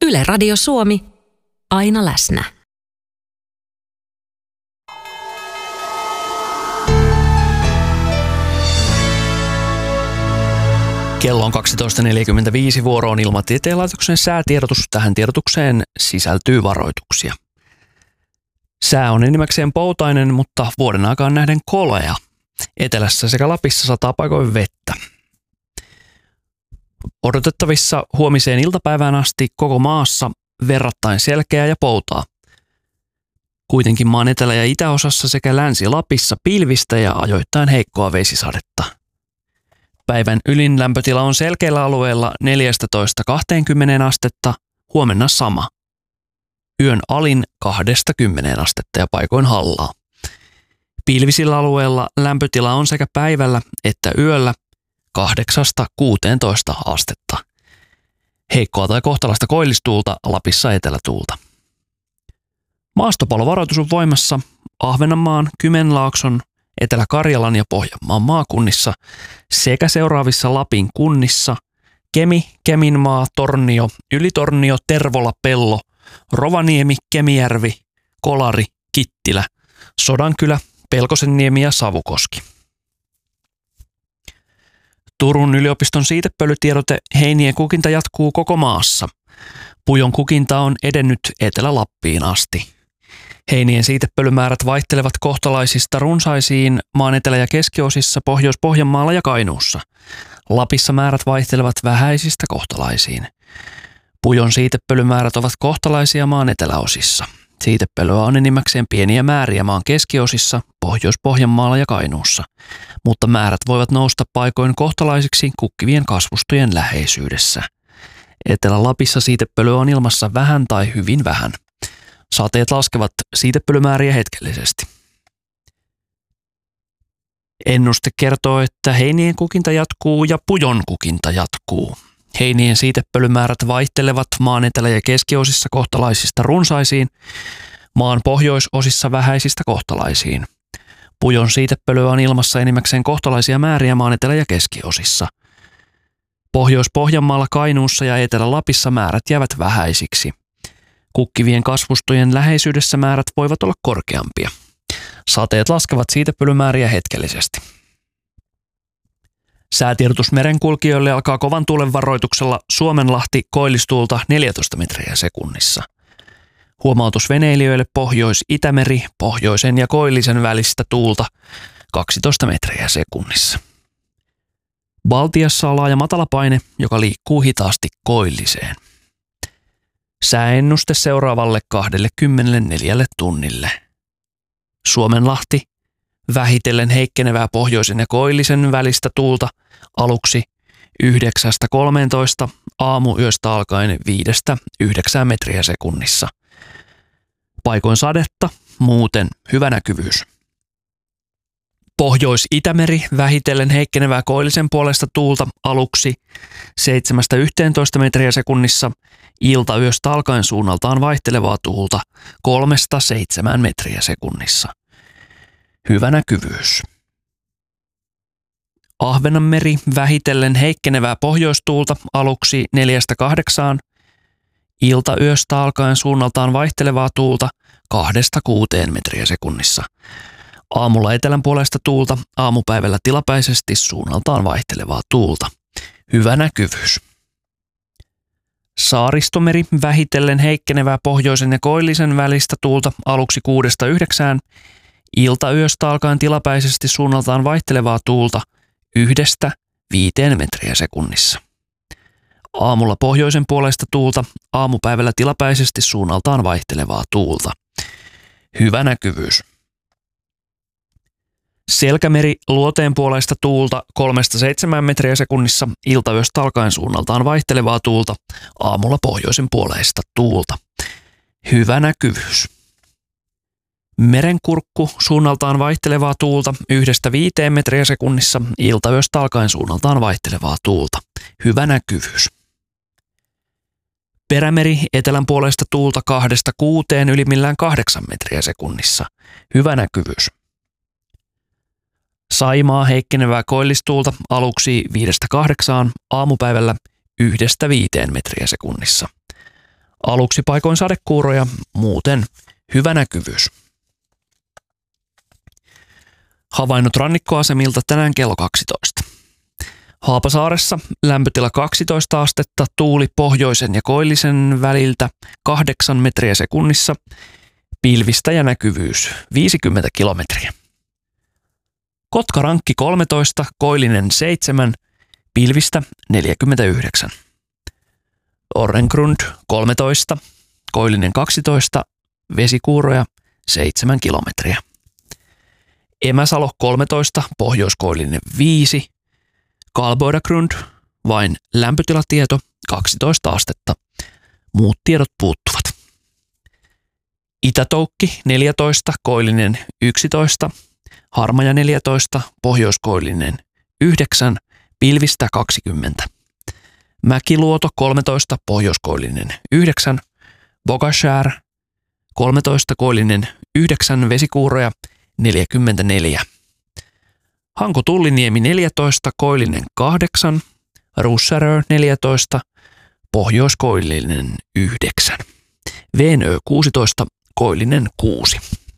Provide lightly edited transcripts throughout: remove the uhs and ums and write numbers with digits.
Yle Radio Suomi, aina läsnä. Kello on 12.45, vuoro on Ilmatieteen laitoksen säätiedotus. Tähän tiedotukseen sisältyy varoituksia. Sää on enimmäkseen poutainen, mutta vuoden aikaan nähden kolea. Etelässä sekä Lapissa sataa paikoin vettä. Odotettavissa huomiseen iltapäivään asti koko maassa verrattain selkeää ja poutaa. Kuitenkin maan etelä- ja itäosassa sekä Länsi-Lapissa pilvistä ja ajoittain heikkoa vesisadetta. Päivän ylin lämpötila on selkeillä alueilla 14–20 astetta, huomenna sama. Yön alin 2–10 astetta ja paikoin hallaa. Pilvisillä alueilla lämpötila on sekä päivällä että yöllä 8–16 astetta. Heikkoa tai kohtalaista koillistuulta, Lapissa etelätuulta. Maastopalovaroitus on voimassa Ahvenanmaan, Kymenlaakson, Etelä-Karjalan ja Pohjanmaan maakunnissa sekä seuraavissa Lapin kunnissa Kemi, Keminmaa, Tornio, Ylitornio, Tervola, Pello, Rovaniemi, Kemijärvi, Kolari, Kittilä, Sodankylä, Pelkosenniemi ja Savukoski. Turun yliopiston siitepölytiedote: heinien kukinta jatkuu koko maassa. Pujon kukinta on edennyt Etelä-Lappiin asti. Heinien siitepölymäärät vaihtelevat kohtalaisista runsaisiin maan etelä- ja keskiosissa Pohjois-Pohjanmaalla ja Kainuussa. Lapissa määrät vaihtelevat vähäisistä kohtalaisiin. Pujon siitepölymäärät ovat kohtalaisia maan eteläosissa. Siitepölyä on enimmäkseen pieniä määriä maan keskiosissa Pohjois-Pohjanmaalla ja Kainuussa, mutta määrät voivat nousta paikoin kohtalaisiksi kukkivien kasvustojen läheisyydessä. Etelä-Lapissa siitepölyä on ilmassa vähän tai hyvin vähän. Sateet laskevat siitepölymääriä hetkellisesti. Ennuste kertoo, että heinien kukinta jatkuu ja pujon kukinta jatkuu. Heinien siitepölymäärät vaihtelevat maan etelä- ja keskiosissa kohtalaisista runsaisiin, maan pohjoisosissa vähäisistä kohtalaisiin. Pujon siitepölyä on ilmassa enimmäkseen kohtalaisia määriä maan etelä- ja keskiosissa. Pohjois-Pohjanmaalla, Kainuussa ja Etelä-Lapissa määrät jäävät vähäisiksi. Kukkivien kasvustojen läheisyydessä määrät voivat olla korkeampia. Sateet laskevat siitepölymääriä hetkellisesti. Säätiedotus merenkulkijoille alkaa kovan tuulen varoituksella Suomenlahti koillistuulta 14 metriä sekunnissa. Huomautus veneilijöille Pohjois-Itämeri, pohjoisen ja koillisen välistä tuulta 12 metriä sekunnissa. Baltiassa on laaja matalapaine, joka liikkuu hitaasti koilliseen. Sääennuste seuraavalle 24 tunnille. Suomenlahti, vähitellen heikkenevää pohjoisen ja koillisen välistä tuulta aluksi 9–13, aamuyöstä alkaen 5–9 metriä sekunnissa. Paikoin sadetta, muuten hyvä näkyvyys. Pohjois-Itämeri, vähitellen heikkenevää koillisen puolesta tuulta aluksi 7–11 metriä sekunnissa, iltayöstä alkaen suunnaltaan vaihtelevaa tuulta 3–7 metriä sekunnissa. Hyvä näkyvyys. Ahvenanmeri, vähitellen heikkenevää pohjoistuulta aluksi 4–8, iltayöstä alkaen suunnaltaan vaihtelevaa tuulta 2–6 metriä sekunnissa. Aamulla etelän puolesta tuulta, aamupäivällä tilapäisesti suunnaltaan vaihtelevaa tuulta. Hyvä näkyvyys. Saaristomeri, vähitellen heikkenevää pohjoisen ja koillisen välistä tuulta aluksi 6–9, iltayöstä alkaen tilapäisesti suunnaltaan vaihtelevaa tuulta 1–5 metriä sekunnissa. Aamulla pohjoisen puolesta tuulta, aamupäivällä tilapäisesti suunnaltaan vaihtelevaa tuulta. Hyvä näkyvyys. Selkämeri, luoteen puolesta tuulta 3–7 metriä sekunnissa, iltayöstä alkaen suunnaltaan vaihtelevaa tuulta, aamulla pohjoisen puoleista tuulta. Hyvä näkyvyys. Merenkurkku, suunnaltaan vaihtelevaa tuulta 1–5 metriä sekunnissa, iltayöstä alkaen suunnaltaan vaihtelevaa tuulta. Hyvä näkyvyys. Perämeri, etelän puolesta tuulta 2–6, ylimmillään 8 metriä sekunnissa. Hyvä näkyvyys. Saimaa, heikkenevää koillistuulta aluksi 5–8, aamupäivällä 1–5 metriä sekunnissa. Aluksi paikoin sadekuuroja, muuten hyvä näkyvyys. Havainnot rannikkoasemilta tänään kello 12. Haapasaaressa lämpötila 12 astetta, tuuli pohjoisen ja koillisen väliltä 8 metriä sekunnissa, pilvistä ja näkyvyys 50 kilometriä. Kotkarankki 13, koillinen 7, pilvistä 49. Orrengrund 13, koillinen 12, vesikuuroja 7 kilometriä. Emäsalo 13, pohjoiskoillinen 5, Karlbodagrund, vain lämpötilatieto 12 astetta. Muut tiedot puuttuvat. Itätoukki 14, koillinen 11, Harmaja 14, pohjoiskoillinen 9, pilvistä 20. Mäkiluoto 13, pohjoiskoillinen 9, Bogashär 13, koillinen 9, vesikuuroja 44. Hanko Tulliniemi 14, koillinen 8, Russärö 14, pohjoiskoillinen 9, Veenö 16, koillinen 6.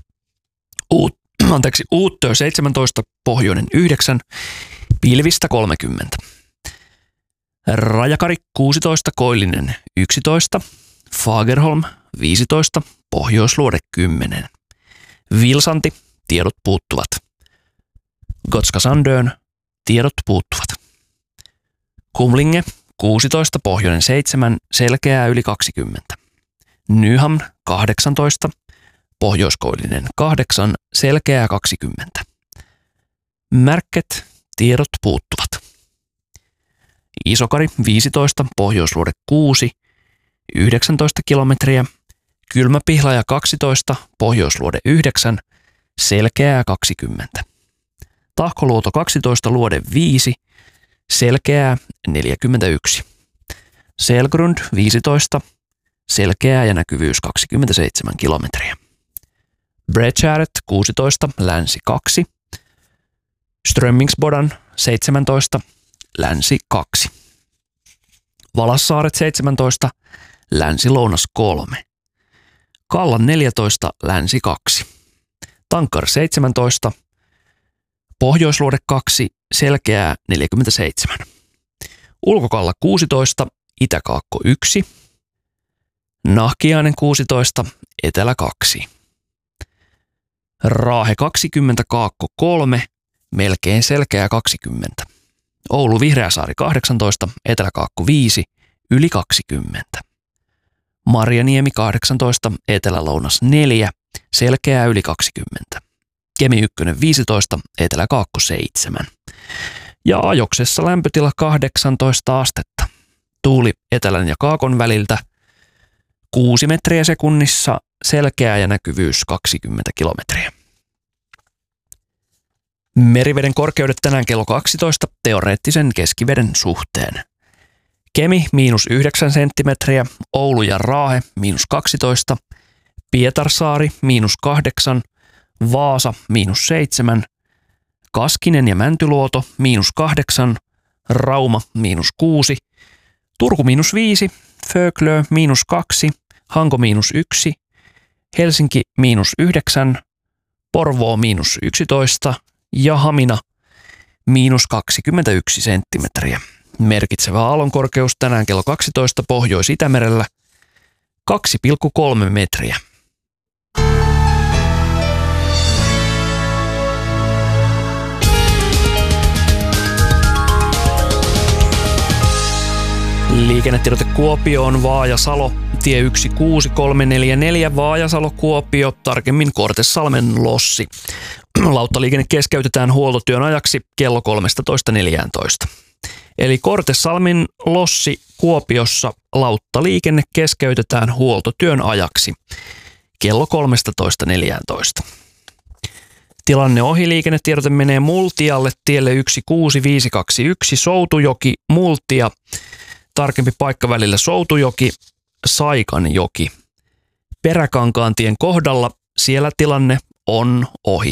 Uuttö 17, pohjoinen 9, pilvistä 30. Rajakari 16, koillinen 11, Fagerholm 15, pohjoisluode 10. Vilsanti, tiedot puuttuvat. Gotska Sandön, tiedot puuttuvat. Kumlinge 16, pohjoinen 7, selkeää yli 20. Nyhamn 18, pohjoiskoillinen 8, selkeää 20. Märket, tiedot puuttuvat. Isokari 15, pohjoisluode 6, 19 kilometriä. Kylmäpihlaja 12, pohjoisluode 9, selkeää 20. Tahkoluoto 12, luode 5, selkeää 41. Selgrund 15, selkeää ja näkyvyys 27 kilometriä. Bredgäret 16, länsi 2. Strömmingsbodan 17, länsi 2. Valassaaret 17, länsi-lounas 3. Kallan 14, länsi 2. Tankar 17, pohjoisluode 2, selkeää 47. Ulkokalla 16, itäkaakko 1. Nahkiainen 16, etelä 2. Raahe 20, kaakko 3, melkein selkeää 20. Oulu Vihreäsaari 18, eteläkaakko 5, yli 20. Marjaniemi 18, etelä-lounas 4, selkeää yli 20. Kemi 1 15, eteläkaakko 7. Ja Ajoksessa lämpötila 18 astetta. Tuuli etelän ja kaakon väliltä 6 metriä sekunnissa, selkeää ja näkyvyys 20 kilometriä. Meriveden korkeudet tänään kello 12 teoreettisen keskiveden suhteen. Kemi -9 senttimetriä, Oulu ja Raahe -12, Pietarsaari -8, Vaasa -7, Kaskinen ja Mäntyluoto -8, Rauma -6, Turku -5, Föglö -2, Hanko -1, Helsinki -9, Porvoo -11 ja Hamina -21 senttimetriä. Merkitsevä aallonkorkeus tänään kello 12 Pohjois-Itämerellä 2,3 metriä. Liikennetiedote Kuopioon, Vaajasalo, tie 16344, Vaajasalo-Kuopio, tarkemmin Kortesalmen lossi. Lauttaliikenne keskeytetään huoltotyön ajaksi kello 13.14. Eli Kortesalmen lossi Kuopiossa lauttaliikenne keskeytetään huoltotyön ajaksi kello 13.14. Tilanne ohi, liikennetiedote menee Multialle tielle 16521 Soutujoki, Multia. Tarkempi paikka välillä Soutujoki, Saikanjoki. Peräkankaantien kohdalla siellä tilanne on ohi.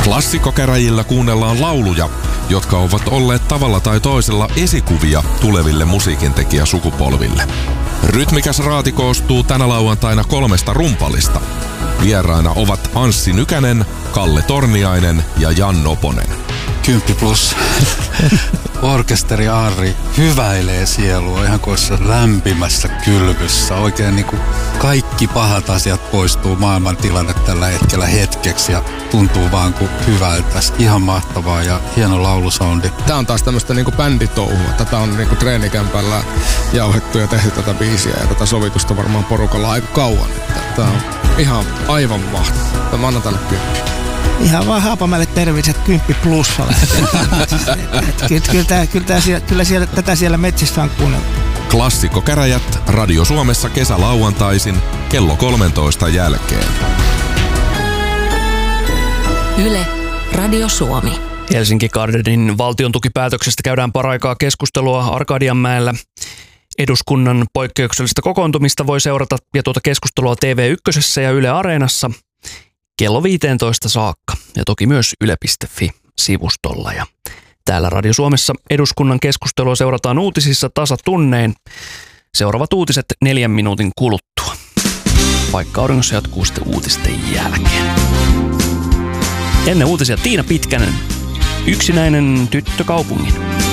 Klassikkokäräjillä kuunnellaan lauluja, jotka ovat olleet tavalla tai toisella esikuvia tuleville musiikintekijäsukupolville. Rytmikäs raati koostuu tänä lauantaina 3 rumpalista. Vieraina ovat Anssi Nykänen, Kalle Torniainen ja Jan Noponen. 10+. Orkesteri Arri hyväilee sielua ihan koissa lämpimässä kylvyssä. Oikein niin kuin kaikki pahat asiat poistuu maailman tilanne tällä hetkellä hetkeksi ja tuntuu vaan kuin hyvältä. Ihan mahtavaa ja hieno laulusoundi. Tää on taas tämmöistä niinku bänditouhua. Tätä on niinku treenikämpällä jauhettu ja tehty tätä biisiä ja tätä sovitusta varmaan porukalla aika kauan. Tää on ihan aivan mahtavaa. Mä annan tälle 10. Ihan vaan Haapamäelle terveiset 10+. Kyllä siellä, tätä siellä metsissä on kuunneltu. Klassikkokäräjät Radio Suomessa kesälauantaisin kello 13 jälkeen. Yle, Radio Suomi. Helsinki Gardenin valtion tukipäätöksestä käydään paraikaa keskustelua Arkadianmäellä. Eduskunnan poikkeuksellista kokoontumista voi seurata ja tuota keskustelua TV1 ja Yle Areenassa kello 15 saakka ja toki myös yle.fi-sivustolla. Ja täällä Radio Suomessa eduskunnan keskustelua seurataan uutisissa tasatunnein. Seuraavat uutiset 4 minuutin kuluttua. Paikka auringossa jatkuu sitten uutisten jälkeen. Ennen uutisia Tiina Pitkänen, yksinäinen tyttö kaupungin.